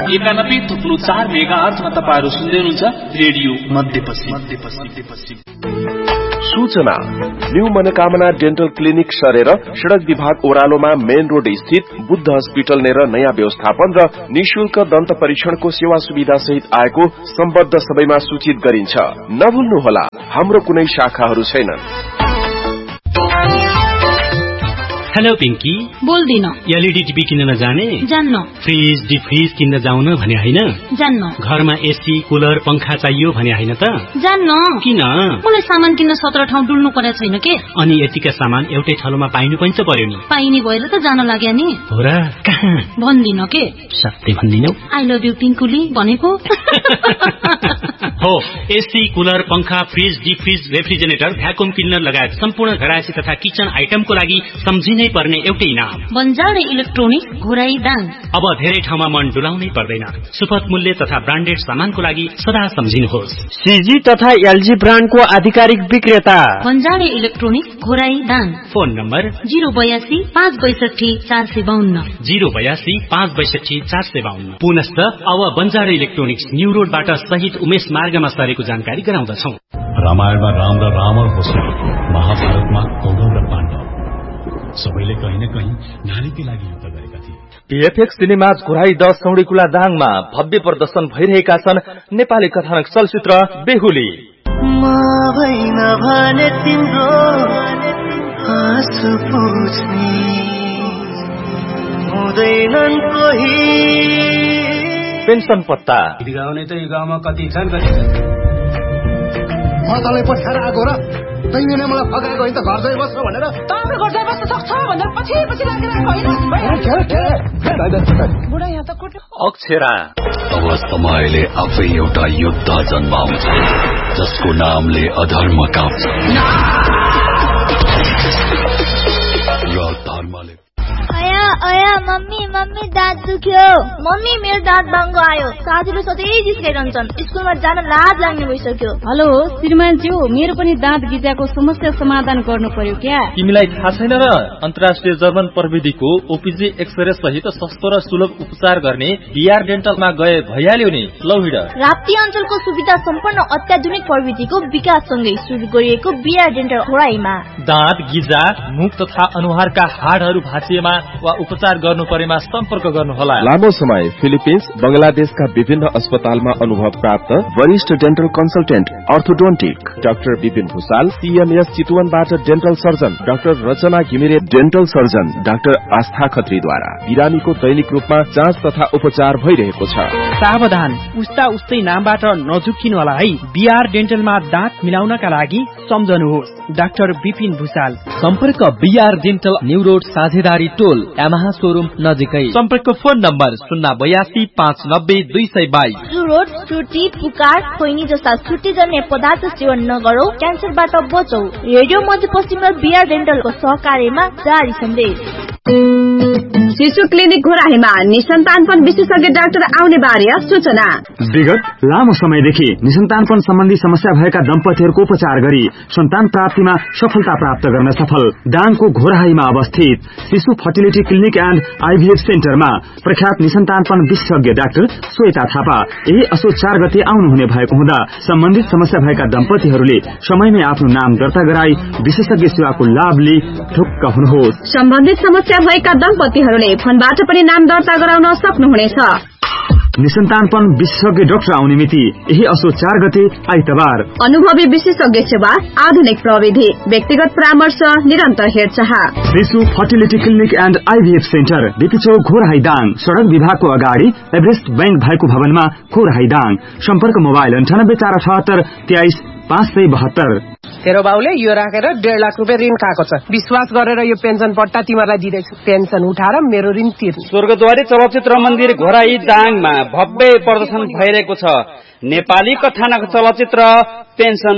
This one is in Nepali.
91.4 मेगाहर्जमा तपाईहरु सुन्दै हुनुहुन्छ रेडियो मध्यपश्चिम। सूचना न्यू मनोकामना डेन्टल क्लिनिक सरेर सड़क विभाग ओह्रालोमा मेन रोड स्थित बुद्ध हस्पिटल नेर नयाँ व्यवस्थापन र निशुल्क दन्त परीक्षणको सेवा सुविधा सहित आएको सम्बद्ध सबैमा सूचित गरिन्छ। नभुल्नुहोला, हाम्रो कुनै शाखाहरू छैनन्। हेलो पिंकी, बोल्दिन। एलईडी टिभी किन्न जाने? जान्न। फ्रिज डिफ्रिज किन्न जाउन भने हैन? जान्न। घरमा एसी कुलर पंखा चाहियो भने हैन त? जान्न। किन? मलाई सामान किन्न 17 ठाउँ डुल्नु पर्या छैन के? अनि यतिका सामान एउटै ठाउँमा पाइनु पनि त पर्यो नि। पाइने भएर त जान लाग्या नि। हो र? कहाँ? भन्दिन के? सत्य भन्दिनौ? आई लभ यु पिंकुली भनेको। हो, एसी कुलर पंखा फ्रिज डिफ्रिज रेफ्रिजरेटर भ्याकुम क्लिनर लगायत सम्पूर्ण घरायसी तथा किचन आइटमको लागि सम्झिनै पर्ने एउटै नाम बन्जारे इलेक्ट्रोनिक्स घोराई दाङ। अब धेरै ठाउँमा मन डुलाउनै पर्दैन। सुपथ मूल्य तथा ब्रान्डेड सामानको लागि सदा सम्झिनुहोस्। सीजी तथा एलजी ब्रान्डको आधिकारिक विक्रेता बन्जारे electronics Ghorahi Dang. Phone number 082 562 452 082 562 452। पुनश्च अब बन्जारे इलेक्ट्रोनिक्स न्यू रोडबाट सहित उमेश मार्गमा सरेको जानकारी गराउँदछौं। रामायणमा राम र रावण होस्, महाभारतमा कौरव र पाण्डव सबैले कहीं न कहीं नारीकै लागि युद्ध गरेका थिए। पीएफएक्स सिनेमाज घोराई 10 सौडीकुला दाङमा भव्य प्रदर्शन भइरहेका छन् नेपाली कथानक चलचित्र बेहुली। पेन्सन पत्ता गाउने त यो गाउँमा कति छन् कति म तँलाई पछाएर आएको र तैँले नै मलाई फकाएको होइन त घर जाइ बस्छ भनेर। तपाईँ घर जाइ बस्न सक्छ भनेर पछि लागेर आएको होइन। बुढा यहाँ त कुट्यो। अक्षरा अब समयले आफै एउटा योद्धा जन्माउँछ जसको नामले अधर्म काप्छ र धर्मले। अया मम्मी दाँत दुख्यो। मम्मी मेरो दाँत बाङ्गो आयो। साथीले सधैँ जिस्काइरहन्छन्। स्कुलमा जान लाज लाग्ने भइसक्यो। हेलो श्रीमानज्यू, मेरो पनि दाँत गिजाको समस्या समाधान गर्नु पर्यो क्या? तिमीलाई थाहा छैन र? अन्तर्राष्ट्रिय जर्मन प्रविधिको ओपीजी एक्सरे सहित सस्तो र सुलभ उपचार गर्ने बीआर डेन्टलमा गए भइहाल्यो नि। लौ हिँड। राप्ती अञ्चलको सुविधा सम्पन्न अत्याधुनिक प्रविधिको विकाससँगै सुरु गरिएको बीआर डेन्टल घोराईमा दाँत गिजा, मुख तथा अनुहारका हाडहरू भाँचिएमा वा उपचार गर्नु परेमा सम्पर्क गर्नुहोला। लामो समय फिलिपिन्स बंगलादेशका विभिन्न अस्पतालमा अनुभव प्राप्त वरिष्ठ dental consultant orthodontic doctor Vipin Bhusal, CMS चितवनबाट dental surgeon doctor रचना घिमिरे, डेन्टल सर्जन डाक्टर आस्था खत्रीद्वारा बिरामीको दैनिक रूपमा जाँच तथा उपचार भइरहेको छ। सावधान, उस्तै नामबाट नझुक्किनु होला है। बीआर डेन्टलमा दाँत मिलाउनका लागि सम्झनुहोस् डाक्टर विपिन भूषाल। सम्पर्क बीआर डेन्टल न्यू रोड साझेदारी टोल यामाहा शोरूम नजिकै। सम्पर्क फोन नम्बर 082 590 222। रोड छुर्ती पुकार खोइनी जस्ता छुट्टीजन्य पदार्थ सेवन नगरौ, क्यान्सरबाट बचौ। रेडियो मध्यपश्चिम र बीआर डेन्टलको सहकार्यमा जारी सन्देश। शिशु क्लिनिक घोराहीमा निसन्तानपन विशेषज्ञ डाक्टर आउने बारे सूचना। विगत लामो समयदेखि निसन्तानपन सम्बन्धी समस्या भएका दम्पतिहरूको उपचार गरी सन्तान प्राप्तिमा सफलता प्राप्त गर्न सफल दाङको घोराहीमा अवस्थित शिशु फर्टिलिटी क्लिनिक एन्ड आईभीएफ सेन्टरमा प्रख्यात निसन्तानपन विशेषज्ञ डाक्टर श्वेता थापा यही असोज 4 गते आउनुहुने भएको हुँदा सम्बन्धित समस्या भएका दम्पतिहरूले समयमै आफ्नो नाम दर्ता गराई विशेषज्ञ सेवाको लाभ लिई ढुक्क हुनुहोस्। सम्बन्धित समस्या भएका दम्पतिहरूले फोनबाट पनि नाम दर्ता गराउन सक्नुहुनेछ। निसन्तानपन विशेषज्ञ डाक्टर आउने मिति यही असोज 4 गते आइतबार। अनुभवी विशेषज्ञ सेवा, आधुनिक प्रविधि, व्यक्तिगत परामर्श, निरन्तर हेरचाह। शिशु fertility clinic and आईभीएफ centre बिपिचौक Ghorahi Dang, सड़क विभागको अगाडि एभरेस्ट बैंक भएको भवनमा घोराही दाङ। सम्पर्क मोबाइल 98 478 23 572। तेरो बाउले यो राखेर 1.5 लाख रुपियाँ ऋण खाएको छ। विश्वास गरेर यो पेन्सन पट्टा तिमीलाई दिदैछु। पेन्सन उठाएर मेरो ऋण तिर्नु। स्वर्गद्वारी चलचित्र मन्दिर घोराई दाङमा भव्य प्रदर्शन भइरहेको छ। नेपाली कथानक चलचित्र पेन्सन